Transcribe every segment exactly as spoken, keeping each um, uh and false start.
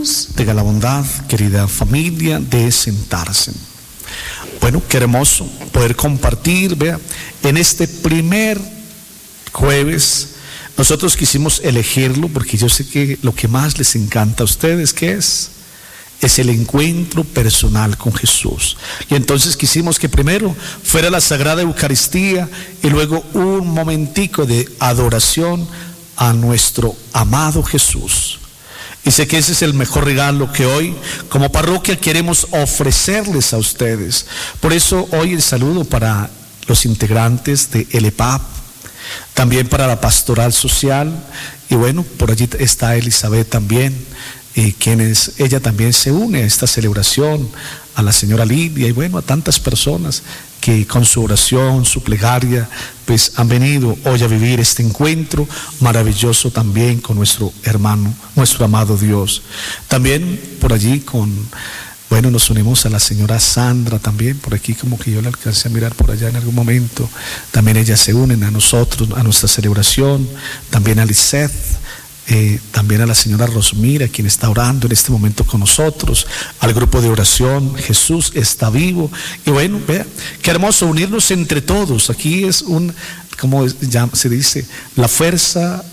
Tenga la bondad, querida familia, de sentarse. Bueno, qué hermoso poder compartir, vea, en este primer jueves. Nosotros quisimos elegirlo porque yo sé que lo que más les encanta a ustedes, ¿qué es? Es el encuentro personal con Jesús. Y entonces quisimos que primero fuera la Sagrada Eucaristía y luego un momentico de adoración a nuestro amado Jesús. Y sé que ese es el mejor regalo que hoy como parroquia queremos ofrecerles a ustedes. Por eso hoy el saludo para los integrantes de el E P A P, también para la pastoral social, y bueno, por allí está Elizabeth también, y quienes ella también se une a esta celebración, a la señora Lidia, y bueno, a tantas personas que con su oración, su plegaria, pues han venido hoy a vivir este encuentro maravilloso también con nuestro hermano, nuestro amado Dios. También por allí con, bueno, nos unimos a la señora Sandra también, por aquí como que yo la alcancé a mirar por allá en algún momento. También ellas se unen a nosotros, a nuestra celebración. También a Lisette, eh, también a la señora Rosmira, quien está orando en este momento con nosotros, al grupo de oración Jesús está vivo. Y bueno, vea, qué hermoso unirnos entre todos. Aquí es un, como ya se dice, la fuerza,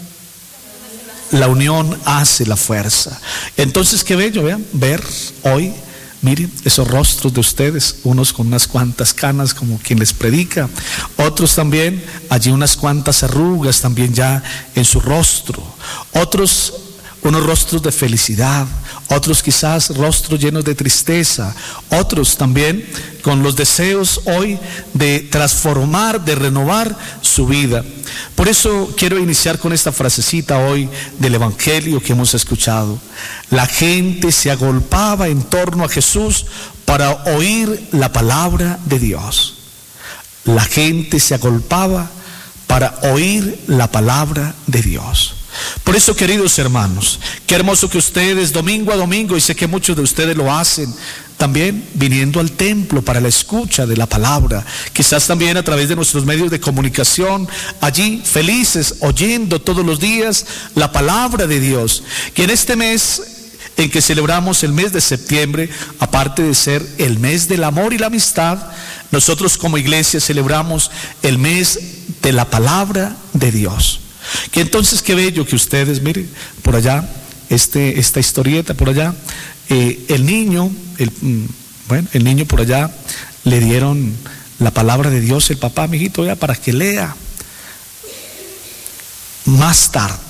la unión hace la fuerza. Entonces qué bello, vean, ver hoy, miren esos rostros de ustedes, unos con unas cuantas canas como quien les predica, otros también allí unas cuantas arrugas también ya en su rostro, otros unos rostros de felicidad, otros quizás rostros llenos de tristeza, otros también con los deseos hoy de transformar, de renovar su vida. Por eso quiero iniciar con esta frasecita hoy del Evangelio que hemos escuchado. La gente se agolpaba en torno a Jesús para oír la palabra de Dios. La gente se agolpaba para oír la palabra de Dios. Por eso, queridos hermanos, qué hermoso que ustedes domingo a domingo, y sé que muchos de ustedes lo hacen, también viniendo al templo para la escucha de la palabra, quizás también a través de nuestros medios de comunicación, allí felices, oyendo todos los días la palabra de Dios. Que en este mes en que celebramos el mes de septiembre, aparte de ser el mes del amor y la amistad, nosotros como iglesia celebramos el mes de la palabra de Dios. Que entonces qué bello que ustedes, miren, por allá, este, esta historieta por allá, eh, el niño, el, bueno, el niño por allá le dieron la palabra de Dios, el papá, mijito, ya para que lea más tarde.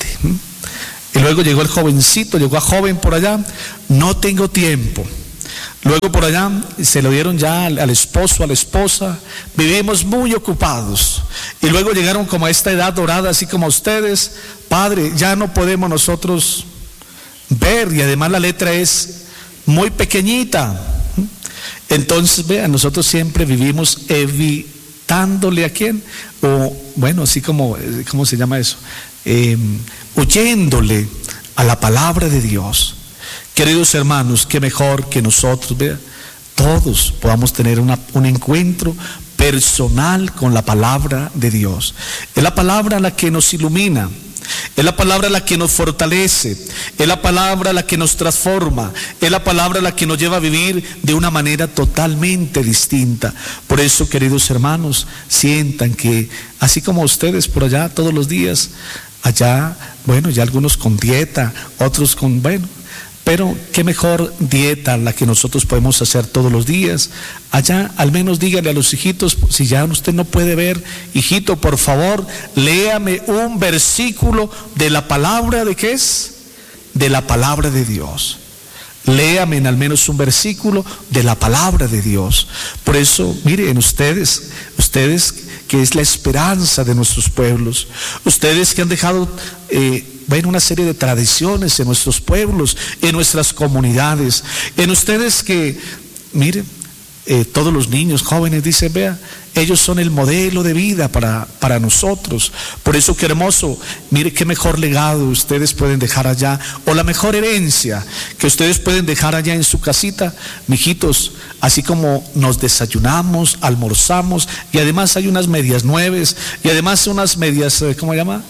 Y luego llegó el jovencito, llegó a joven por allá, no tengo tiempo. Luego por allá se lo dieron ya al, al esposo, a la esposa, vivimos muy ocupados. Y luego llegaron como a esta edad dorada, así como ustedes, padre, ya no podemos nosotros ver, y además la letra es muy pequeñita. Entonces, vean, nosotros siempre vivimos evitándole a quién, o bueno, así como, ¿cómo se llama eso? Eh, huyéndole a la palabra de Dios. Queridos hermanos, qué mejor que nosotros, vea, todos podamos tener una, un encuentro personal con la palabra de Dios. Es la palabra la que nos ilumina, es la palabra la que nos fortalece, es la palabra la que nos transforma, es la palabra la que nos lleva a vivir de una manera totalmente distinta. Por eso, queridos hermanos, sientan que así como ustedes por allá todos los días, allá, bueno, ya algunos con dieta, otros con, bueno, pero qué mejor dieta la que nosotros podemos hacer todos los días. Allá al menos dígale a los hijitos, si ya usted no puede ver, hijito, por favor, léame un versículo de la palabra, ¿de qué es? De la palabra de Dios. Léame al menos un versículo de la palabra de Dios. Por eso, miren ustedes, ustedes que es la esperanza de nuestros pueblos, ustedes que han dejado eh, bueno, una serie de tradiciones en nuestros pueblos, en nuestras comunidades, en ustedes que, miren, eh, todos los niños, jóvenes, dicen, vea, ellos son el modelo de vida para, para nosotros. Por eso qué hermoso, mire qué mejor legado ustedes pueden dejar allá, o la mejor herencia que ustedes pueden dejar allá en su casita, mijitos, así como nos desayunamos, almorzamos, y además hay unas medias nueves, y además unas medias, ¿cómo se llama?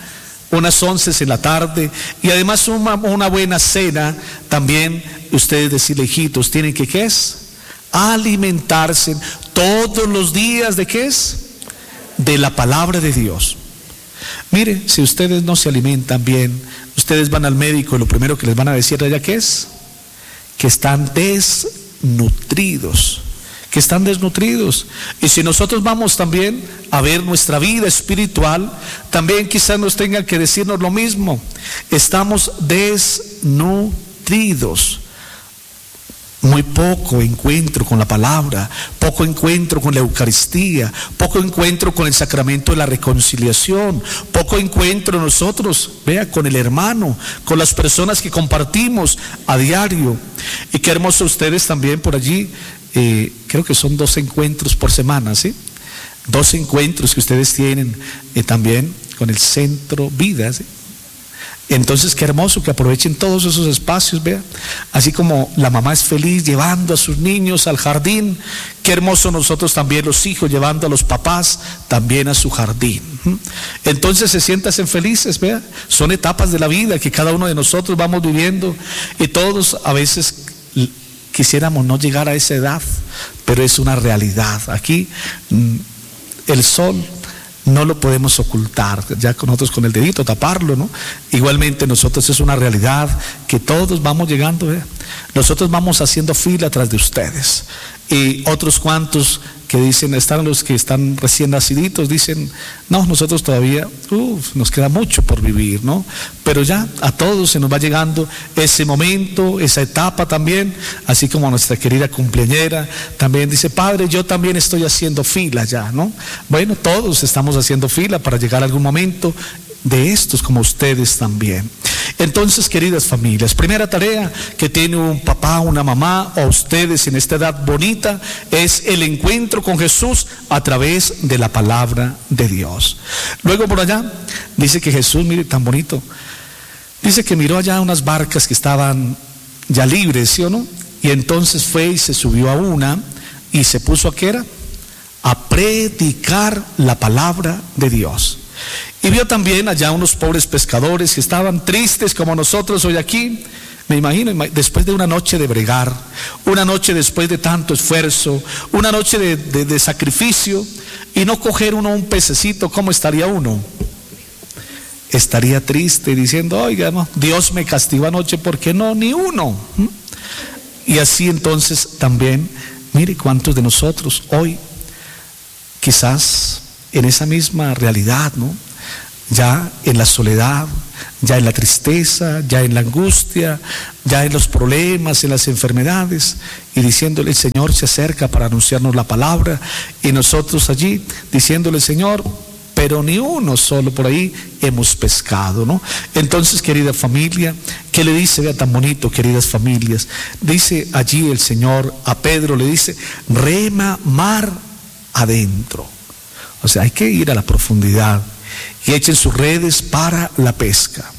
unas once en la tarde, y además una, una buena cena. También ustedes decirle, hijitos, tienen que, ¿qué es? Alimentarse todos los días, ¿de qué es? De la palabra de Dios. Mire, si ustedes no se alimentan bien, ustedes van al médico y lo primero que les van a decir allá, ¿qué es? Que están desnutridos, que están desnutridos. Y si nosotros vamos también a ver nuestra vida espiritual, también quizás nos tengan que decirnos lo mismo: estamos desnutridos. Muy poco encuentro con la palabra, poco encuentro con la Eucaristía, poco encuentro con el sacramento de la reconciliación, poco encuentro nosotros, vea, con el hermano, con las personas que compartimos a diario. Y qué hermoso ustedes también por allí, eh, creo que son dos encuentros por semana, ¿sí? Dos encuentros que ustedes tienen eh, también con el Centro Vida, ¿sí? Entonces qué hermoso que aprovechen todos esos espacios, vea, así como la mamá es feliz llevando a sus niños al jardín, qué hermoso nosotros también los hijos llevando a los papás también a su jardín. Entonces se sientan felices, vea, son etapas de la vida que cada uno de nosotros vamos viviendo, y todos a veces quisiéramos no llegar a esa edad, pero es una realidad. Aquí el sol no lo podemos ocultar, ya con nosotros con el dedito taparlo, ¿no? Igualmente nosotros es una realidad que todos vamos llegando, ¿eh? Nosotros vamos haciendo fila atrás de ustedes, y otros cuantos que dicen, están los que están recién naciditos, dicen, no, nosotros todavía, uf, nos queda mucho por vivir, ¿no? Pero ya a todos se nos va llegando ese momento, esa etapa también, así como nuestra querida cumpleañera también dice, padre, yo también estoy haciendo fila ya, ¿no? Bueno, todos estamos haciendo fila para llegar a algún momento de estos, como ustedes también. Entonces, queridas familias, primera tarea que tiene un papá, una mamá, o ustedes en esta edad bonita, es el encuentro con Jesús a través de la palabra de Dios. Luego por allá dice que Jesús, mire tan bonito, dice que miró allá unas barcas que estaban ya libres, ¿sí o no? Y entonces fue y se subió a una y se puso a, ¿qué era? A predicar la palabra de Dios. Y vio también allá unos pobres pescadores que estaban tristes como nosotros hoy aquí, me imagino, después de una noche de bregar, una noche después de tanto esfuerzo, una noche de, de, de sacrificio, y no coger uno un pececito, ¿cómo estaría uno? Estaría triste diciendo, oiga, no, Dios me castigó anoche porque no, ni uno. Y así entonces también, mire cuántos de nosotros hoy, quizás en esa misma realidad, ¿no? Ya en la soledad, ya en la tristeza, ya en la angustia, ya en los problemas, en las enfermedades, y diciéndole, el Señor se acerca para anunciarnos la palabra, y nosotros allí diciéndole, Señor, pero ni uno solo por ahí hemos pescado, ¿no? Entonces, querida familia, ¿qué le dice? Vea tan bonito, queridas familias, dice allí el Señor a Pedro, le dice, rema mar adentro. O sea, hay que ir a la profundidad y echen sus redes para la pesca.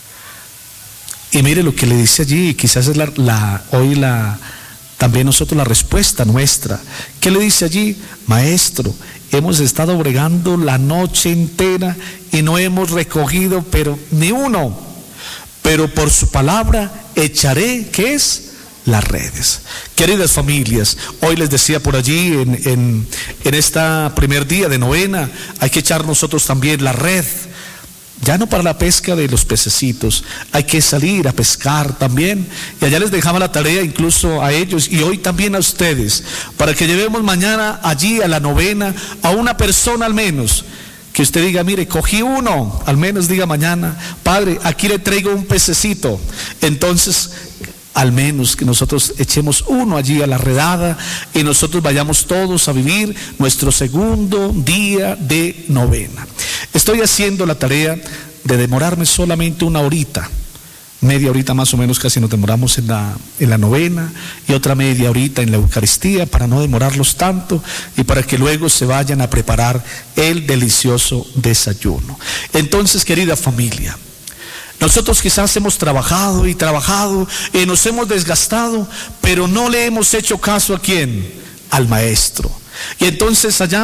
Y mire lo que le dice allí, quizás es la, la, hoy la, también nosotros la respuesta nuestra. ¿Qué le dice allí? Maestro, hemos estado bregando la noche entera y no hemos recogido, pero ni uno, pero por su palabra echaré, ¿qué es? Las redes. Queridas familias, hoy les decía por allí en, en, en este primer día de novena, hay que echar nosotros también la red, ya no para la pesca de los pececitos, hay que salir a pescar también, y allá les dejaba la tarea incluso a ellos y hoy también a ustedes, para que llevemos mañana allí a la novena a una persona al menos, que usted diga, mire, cogí uno, al menos diga mañana, padre, aquí le traigo un pececito, entonces al menos que nosotros echemos uno allí a la redada y nosotros vayamos todos a vivir nuestro segundo día de novena. Estoy haciendo la tarea de demorarme solamente una horita, media horita más o menos casi nos demoramos en la, en la novena, y otra media horita en la Eucaristía para no demorarlos tanto y para que luego se vayan a preparar el delicioso desayuno. Entonces, querida familia, nosotros quizás hemos trabajado y trabajado y nos hemos desgastado, pero no le hemos hecho caso a quién, al Maestro. Y entonces allá,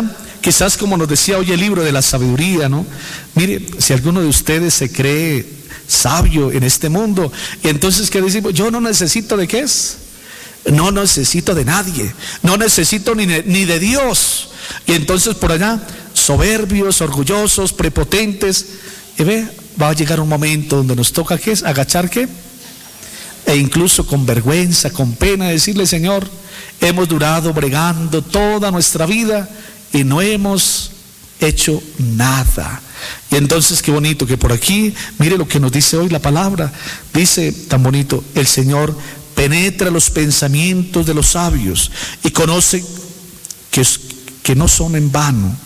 quizás como nos decía hoy el libro de la sabiduría, ¿no? Mire, si alguno de ustedes se cree sabio en este mundo, y entonces ¿qué decimos? Yo no necesito de qué es, no necesito de nadie, no necesito ni de, ni de Dios. Y entonces por allá, soberbios, orgullosos, prepotentes, y ve, va a llegar un momento donde nos toca ¿qué es? Agachar ¿qué? E incluso con vergüenza, con pena, decirle: Señor, hemos durado bregando toda nuestra vida y no hemos hecho nada. Y entonces qué bonito que por aquí, mire lo que nos dice hoy la palabra, dice tan bonito: el Señor penetra los pensamientos de los sabios y conoce que, que no son en vano.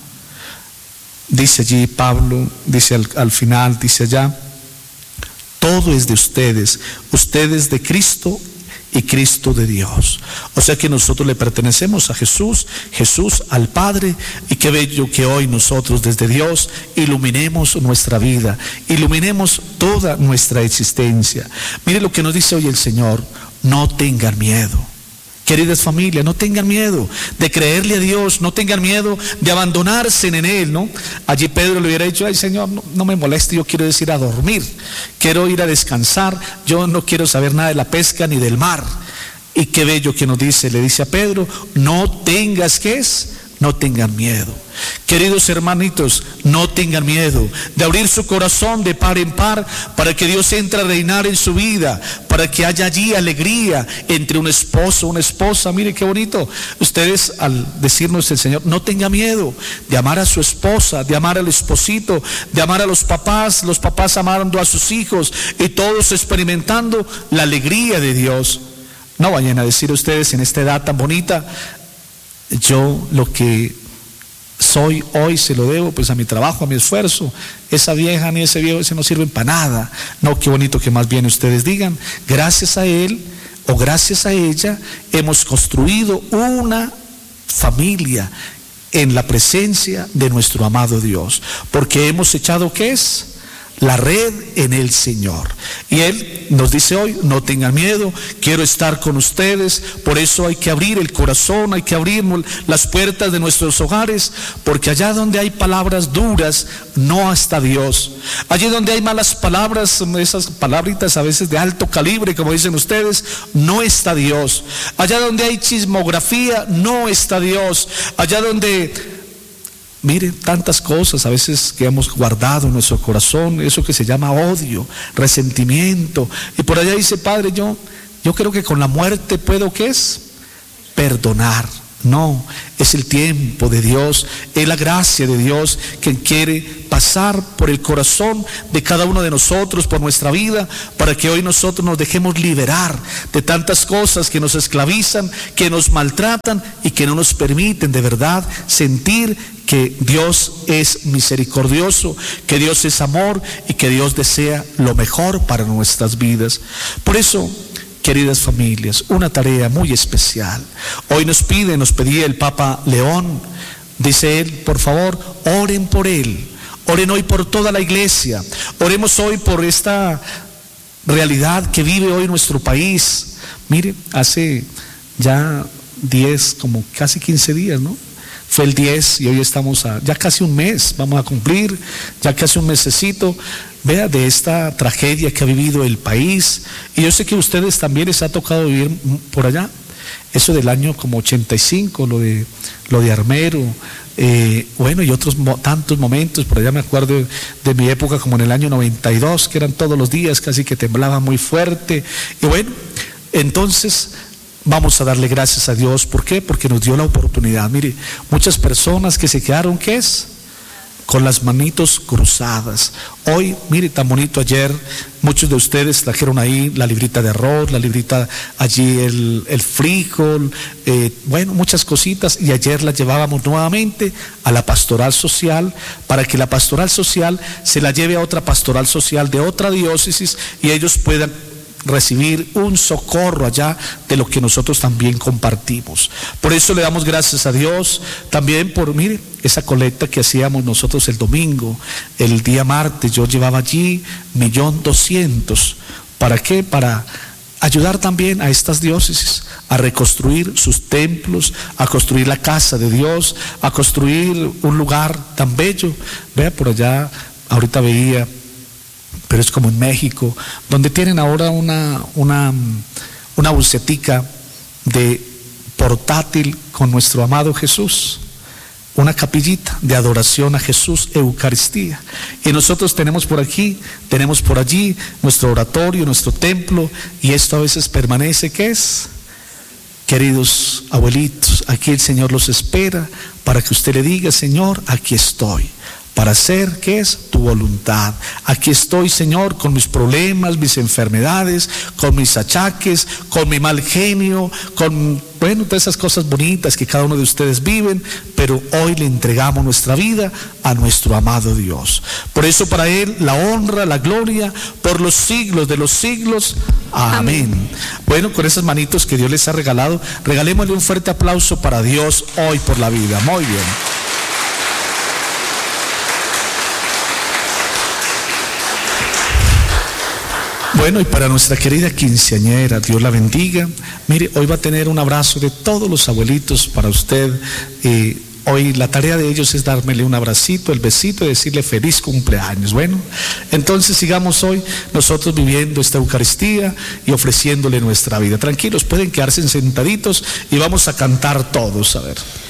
Dice allí Pablo, dice al, al final, dice allá: todo es de ustedes, ustedes de Cristo y Cristo de Dios. O sea que nosotros le pertenecemos a Jesús, Jesús al Padre, y qué bello que hoy nosotros desde Dios iluminemos nuestra vida, iluminemos toda nuestra existencia. Mire lo que nos dice hoy el Señor: no tengan miedo. Queridas familias, no tengan miedo de creerle a Dios, no tengan miedo de abandonarse en Él, ¿no? Allí Pedro le hubiera dicho: ay Señor, no, no me moleste, yo quiero ir a dormir, quiero ir a descansar, yo no quiero saber nada de la pesca ni del mar. Y qué bello que nos dice, le dice a Pedro: no tengas, ¿qué es? No tengan miedo. Queridos hermanitos, no tengan miedo de abrir su corazón de par en par para que Dios entre a reinar en su vida, para que haya allí alegría entre un esposo, una esposa. Mire qué bonito. Ustedes, al decirnos el Señor, no tenga miedo de amar a su esposa, de amar al esposito, de amar a los papás, los papás amando a sus hijos y todos experimentando la alegría de Dios. No vayan a decir ustedes en esta edad tan bonita: yo lo que soy hoy se lo debo pues a mi trabajo, a mi esfuerzo. Esa vieja ni ese viejo, ese no sirven para nada. No, qué bonito que más bien ustedes digan: gracias a él o gracias a ella hemos construido una familia en la presencia de nuestro amado Dios, porque hemos echado ¿qué es? La red en el Señor. Y Él nos dice hoy: no tengan miedo, quiero estar con ustedes. Por eso hay que abrir el corazón, hay que abrir las puertas de nuestros hogares, porque allá donde hay palabras duras no está Dios. Allí donde hay malas palabras, esas palabritas a veces de alto calibre, como dicen ustedes, no está Dios. Allá donde hay chismografía no está Dios. Allá donde miren, tantas cosas a veces que hemos guardado en nuestro corazón, eso que se llama odio, resentimiento. Y por allá dice: Padre, yo, yo creo que con la muerte puedo, ¿qué es? Perdonar. No, es el tiempo de Dios, es la gracia de Dios que quiere pasar por el corazón de cada uno de nosotros, por nuestra vida, para que hoy nosotros nos dejemos liberar de tantas cosas que nos esclavizan, que nos maltratan y que no nos permiten de verdad sentir que Dios es misericordioso, que Dios es amor y que Dios desea lo mejor para nuestras vidas. Por eso, queridas familias, una tarea muy especial. Hoy nos pide, nos pedía el Papa León, dice él: por favor, oren por él, oren hoy por toda la iglesia, oremos hoy por esta realidad que vive hoy nuestro país. Mire, hace ya diez, como casi quince días, ¿no? Fue el diez y hoy estamos a ya casi un mes, vamos a cumplir ya casi un mesecito, vea, de esta tragedia que ha vivido el país. Y yo sé que a ustedes también les ha tocado vivir por allá, eso del año como ochenta y cinco, lo de, lo de Armero, eh, bueno, y otros mo tantos momentos. Por allá me acuerdo de, de mi época como en el año noventa y dos, que eran todos los días, casi que temblaba muy fuerte. Y bueno, entonces vamos a darle gracias a Dios. ¿Por qué? Porque nos dio la oportunidad. Mire, muchas personas que se quedaron, ¿qué es? Con las manitos cruzadas. Hoy, mire, tan bonito, ayer muchos de ustedes trajeron ahí la librita de arroz, la librita allí el, el frijol, eh, bueno, muchas cositas, y ayer las llevábamos nuevamente a la pastoral social, para que la pastoral social se la lleve a otra pastoral social de otra diócesis y ellos puedan recibir un socorro allá de lo que nosotros también compartimos. Por eso le damos gracias a Dios también por, mire, esa colecta que hacíamos nosotros el domingo, el día martes. Yo llevaba allí millón doscientos. ¿Para qué? Para ayudar también a estas diócesis a reconstruir sus templos, a construir la casa de Dios, a construir un lugar tan bello. Vea por allá, ahorita veía, pero es como en México, donde tienen ahora una, una, una bucetica de portátil con nuestro amado Jesús, una capillita de adoración a Jesús, Eucaristía. Y nosotros tenemos por aquí, tenemos por allí nuestro oratorio, nuestro templo, y esto a veces permanece, ¿qué es? Queridos abuelitos, aquí el Señor los espera para que usted le diga: Señor, aquí estoy para hacer, ¿qué es? Tu voluntad. Aquí estoy, Señor, con mis problemas, mis enfermedades, con mis achaques, con mi mal genio, con, bueno, todas esas cosas bonitas que cada uno de ustedes viven, pero hoy le entregamos nuestra vida a nuestro amado Dios. Por eso para Él la honra, la gloria, por los siglos de los siglos. Amén. Amén. Bueno, con esas manitos que Dios les ha regalado, regalémosle un fuerte aplauso para Dios hoy por la vida. Muy bien. Bueno, y para nuestra querida quinceañera, Dios la bendiga. Mire, hoy va a tener un abrazo de todos los abuelitos para usted. Eh, hoy la tarea de ellos es dármele un abracito, el besito y decirle feliz cumpleaños. Bueno, entonces sigamos hoy nosotros viviendo esta Eucaristía y ofreciéndole nuestra vida. Tranquilos, pueden quedarse sentaditos y vamos a cantar todos, a ver.